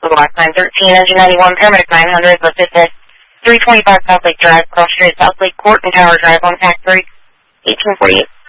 the last time. 13, engine 91, paramedic 900, listed at 325 South Lake Drive, cross street South Lake Court and Tower Drive on Pack 3, 1848.